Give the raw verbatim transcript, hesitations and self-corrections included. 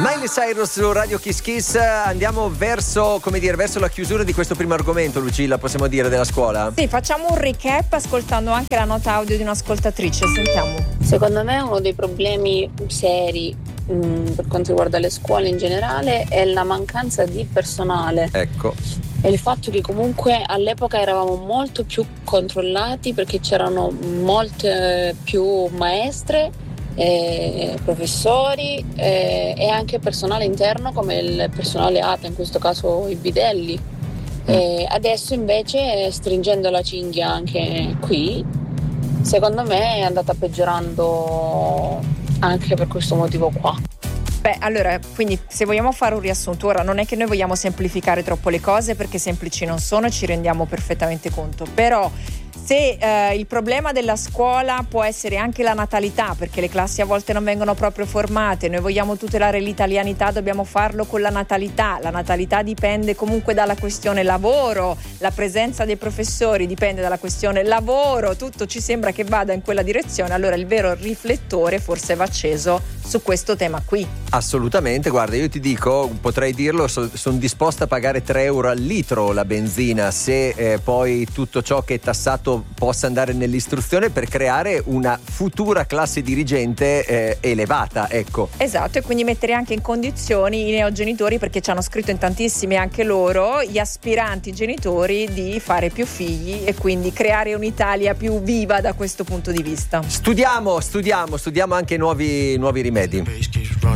Miley Cyrus su Radio Kiss Kiss. Andiamo verso, come dire, verso la chiusura di questo primo argomento, Lucilla, possiamo dire, della scuola? Sì, facciamo un recap ascoltando anche la nota audio di un'ascoltatrice. Sentiamo. Secondo me uno dei problemi seri mh, per quanto riguarda le scuole in generale è la mancanza di personale. Ecco. E il fatto che comunque all'epoca eravamo molto più controllati perché c'erano molte più maestre, eh, professori eh, e anche personale interno come il personale A T A, in questo caso i bidelli. E adesso invece, stringendo la cinghia anche qui, secondo me è andata peggiorando anche per questo motivo qua. Beh, allora, quindi se vogliamo fare un riassunto, ora non è che noi vogliamo semplificare troppo le cose perché semplici non sono, ci rendiamo perfettamente conto, però se eh, il problema della scuola può essere anche la natalità, perché le classi a volte non vengono proprio formate, noi vogliamo tutelare l'italianità, dobbiamo farlo con la natalità, la natalità dipende comunque dalla questione lavoro, la presenza dei professori dipende dalla questione lavoro, tutto ci sembra che vada in quella direzione, allora il vero riflettore forse va acceso su questo tema qui. Assolutamente, guarda, io ti dico, potrei dirlo, so, sono disposta a pagare tre euro al litro la benzina se eh, poi tutto ciò che è tassato possa andare nell'istruzione per creare una futura classe dirigente eh, elevata, ecco. Esatto, e quindi mettere anche in condizioni i neogenitori, perché ci hanno scritto in tantissimi anche loro, gli aspiranti genitori, di fare più figli e quindi creare un'Italia più viva da questo punto di vista. Studiamo, studiamo, studiamo anche nuovi, nuovi rimedi.